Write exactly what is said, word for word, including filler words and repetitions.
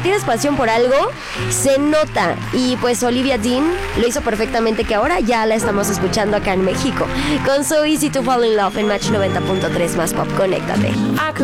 tienes pasión por algo, se nota. Y pues Olivia Dean lo hizo perfectamente, que ahora ya la estamos escuchando acá en México con So Easy to Fall in Love en Match noventa punto tres más Pop. Conéctate.